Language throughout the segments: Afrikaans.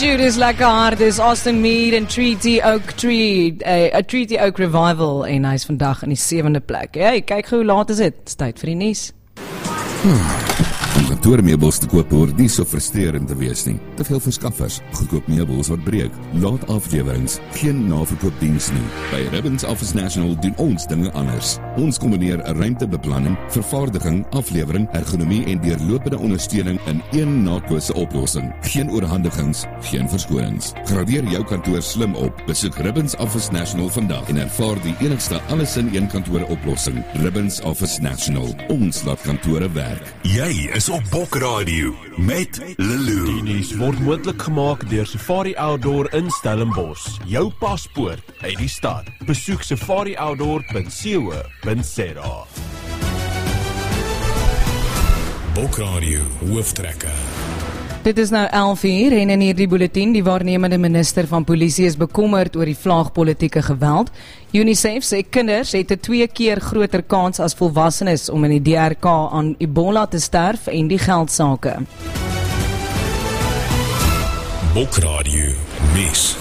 Sjoe, dis lekker hard. Dis Austin Mead en Treaty Oak Tree, a Treaty Oak Revival en hy is vandag in die 7de plek. Hey, kyk hoe laat is dit? Dis tyd vir die nuus. Om kantoormeubels te koop hoort nie so frustrerend te wees nie. Te veel verskaffers, goedkoop meubels wat breek, laat aflewerings, geen naverkoopdiens nie. By Ribbons Office National doen ons dinge anders. Ons kombineer 'n ruimtebeplanning, vervaardiging, aflewering, ergonomie en deurlopende ondersteuning in een naatkose oplossing. Geen oorhandigings, geen verskonings. Gradeer jou kantoor slim op. Besoek Ribbons Office National vandag en ervaar die enigste alles-in-een kantoor oplossing. Ribbons Office National. Ons laat kantore werk. Jy is op Bok Radio met Lulu. Die nuus word moontlik gemaak deur Safari Outdoor in Stellenbosch. Jou paspoort uit die stad. Besoek safarioutdoor.co.za. Bok Radio hooftrekker. Dit is nou 11:00 en in hierdie bulletin die waarnemende minister van polisie is bekommerd oor die vlaagpolitieke geweld. UNICEF sê kinders het 'n 2 keer groter kans as volwassenes om in die DRK aan Ebola te sterf en die geldsake. Bok Radio nuus.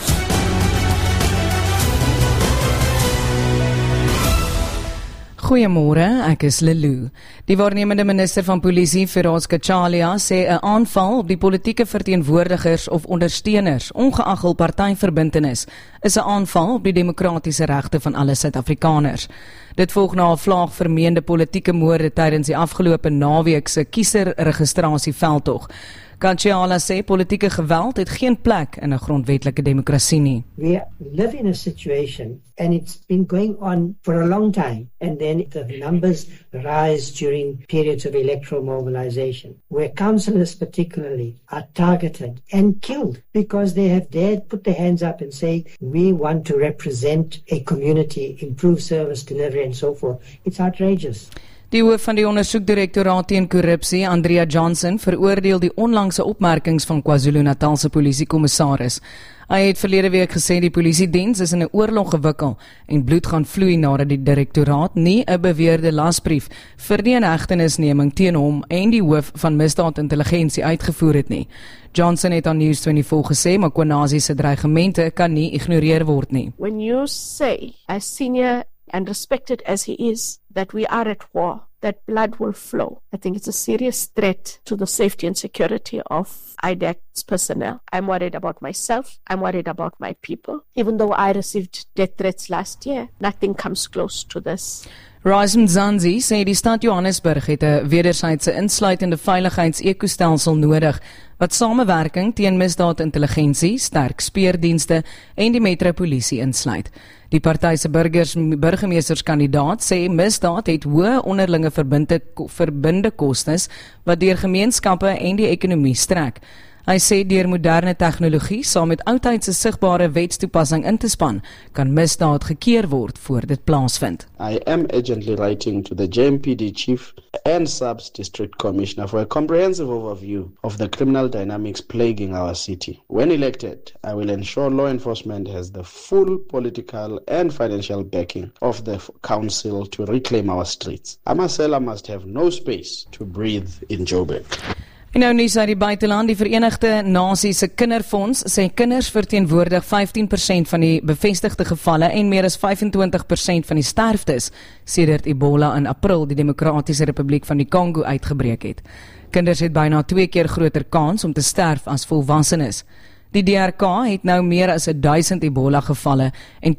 Goeiemôre, ek is Lulu. Die waarnemende minister van polisie, Firoz Kachalia, sê 'n aanval op die politieke verteenwoordigers of ondersteuners, ongeag hul partyverbintenis, is 'n aanval op die demokratiese regte van alle Suid-Afrikaners. Dit volg na 'n vlaag vermeende politieke moorde tydens die afgelope naweek se kieserregistrasieveldtog. Kachalia sê politieke geweld het geen plek in 'n grondwetlike demokrasie nie. We live in a situation, and it's been going on for a long time, and then the numbers rise during periods of electoral mobilization, where councillors particularly are targeted and killed because they have dared put their hands up and say, we want to represent a community, improve service delivery and so forth. It's outrageous. Die hoof van die ondersoekdirektoraat teen korrupsie, Andrea Johnson, veroordeel die onlangse opmerkings van KwaZulu-Natal se polisiekommissaris. Hy het verlede week gesê die polisiediens is in 'n oorlog gewikkel en bloed gaan vloei nadat die direktoraat nie 'n beweerde lasbrief vir die inhegtenisneming teen hom en die hoof van misdaadintelligensie uitgevoer het nie. Johnson het aan News24 gesê Mkhwanazi se dreigemente kan nie ignoreer word nie. When you say, as senior and respected as he is, that we are at war, that blood will flow, I think it's a serious threat to the safety and security of IDAC's personnel. I'm worried about myself. I'm worried about my people. Even though I received death threats last year, nothing comes close to this. Rise Mzansi sê die stad Johannesburg het 'n wederwysige insluitende veiligheidsekostelsel nodig wat samewerking teen misdaadintelligensie, sterk speurdienste en die metropolisie insluit. Die party se burgemeesterskandidaat sê misdaad het hoë onderlinge verbinde kostes wat deur gemeenskappe en die ekonomie strek. Hy sê deur moderne tegnologie saam met oudheidse sigbare wetstoepassing in te span, kan misdaad gekeer word voor dit plaasvind. I am urgently writing to the JMPD Chief and Subs District Commissioner for a comprehensive overview of the criminal dynamics plaguing our city. When elected, I will ensure law enforcement has the full political and financial backing of the council to reclaim our streets. Amasela must have no space to breathe in Joburg. En nou nuus uit die buiteland, die Verenigde Nasies se Kinderfonds sê kinders verteenwoordig 15% van die bevestigde gevalle en meer as 25% van die sterftes sedert Ebola in April die Demokratiese Republiek van die Kongo uitgebreek het. Kinders het byna 2 keer groter kans om te sterf as volwassenes. Die DRK het nou meer as 1000 Ebola gevalle en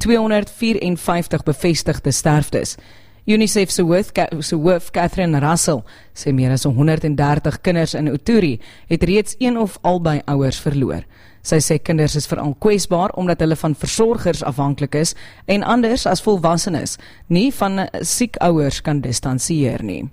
254 bevestigde sterftes. UNICEF se hoof Catherine Russell sê meer as 130 kinders in Uturi het reeds een of albei ouers verloor. Sy sê kinders is veral kwesbaar omdat hulle van versorgers afhanklik is en anders as volwassenes nie van siek ouers kan distansieer nie.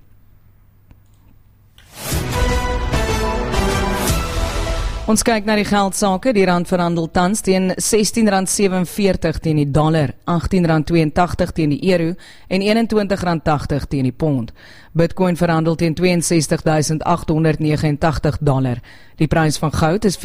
Ons kyk na die geldsake, die rand verhandel tans teen R16.47 teen die dollar, R18.82 teen die euro en R21.80 teen die pond. Bitcoin verhandel teen $62,889. Die prys van goud is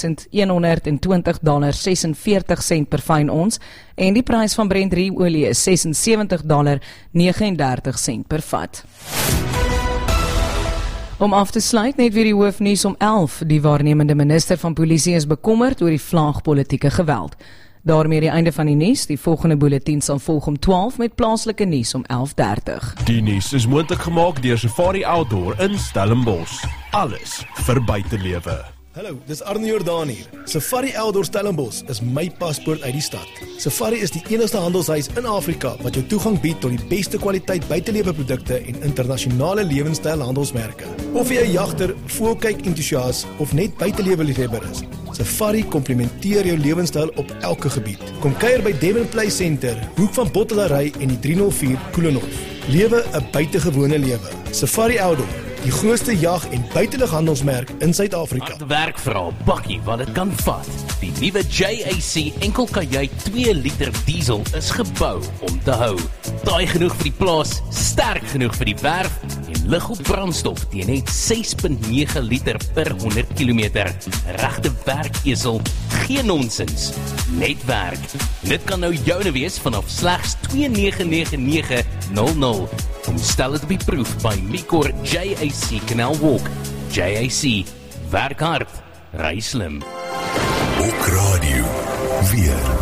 $4,120.46 per fyn ons en die prys van Brent olie is $76.39 per vat. Om af te sluit, net weer die hoofnuus om 11. Die waarnemende minister van polisie is bekommerd oor die vlaagpolitieke geweld. Daarmee die einde van die nuus. Die volgende bulletin sal volg om 12 met plaaslike nuus om 11:30. Die nuus is moontlik gemaak deur Safari Outdoor in Stellenbosch. Alles vir buitelewe. Hallo, dis Arno Jordaan hier. Safari Outdoor Stellenbosch is my paspoort uit die stad. Safari is die enigste handelshuis in Afrika wat jou toegang bied tot die beste kwaliteit buiteleweprodukte en internasionale lewenstyl handelsmerke. Of jy 'n jagter, voëlkyk entoesias of net buitelewe-liefhebber is, Safari komplementeer jou lewenstyl op elke gebied. Kom kuier by Devon Play Center, hoek van Bottelary en die 304 Koelenhof. Lewe 'n buitengewone lewe. Safari Outdoor, die grootste jag- en buitelughandelsmerk in Suid-Afrika. Hard werk vir 'n bakkie wat dit kan vat. Die nuwe JAC enkelkajuit 2 liter diesel is gebou om te hou. Taai genoeg vir die plaas, sterk genoeg vir die werf en lig op brandstof teen net 6.9 liter per 100 km. Regte werkesel, geen nonsens, net werk. Dit kan nou joune wees vanaf slegs 2,99900. Kom stel dit op die proef by Mikor JAC Canal Walk. JAC, werk hard, ry slim. Ook radio, weer.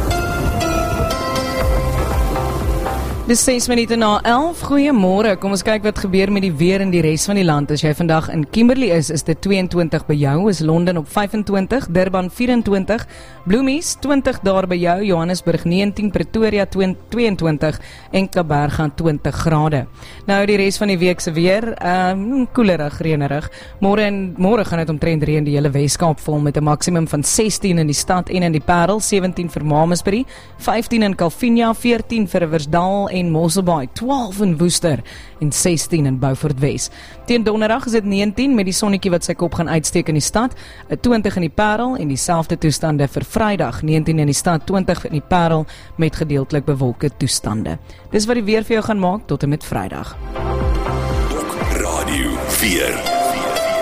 Dis 6 minute na 11. Goeiemôre. Kom ons kyk wat gebeur met die weer in die res van die land. As jy vandag in Kimberley is dit 22 by jou, is Londen op 25, Durban 24, Bloemies 20 daar by jou, Johannesburg 19, Pretoria 22 en Kaapberg 20 grade. Nou die res van die week se weer, koelerig, reënerig. Môre gaan dit omtrent reën die hele Weskaap vol met 'n maksimum van 16 in die stad en in die Parel, 17 vir Mamasbury, 15 in Calvinia, 14 vir Riversdal en Mosselbaai, 12 in Woester en 16 in Beaufort Wes. Teen donderdag is dit 19 met die sonnetjie wat sy kop gaan uitsteek in die stad, 20 in die Parel en dieselfde toestande vir Vrydag, 19 in die stad, 20 in die Parel met gedeeltelik bewolke toestande. Dis wat die weer vir jou gaan maak tot en met Vrydag. Ook radio, weer.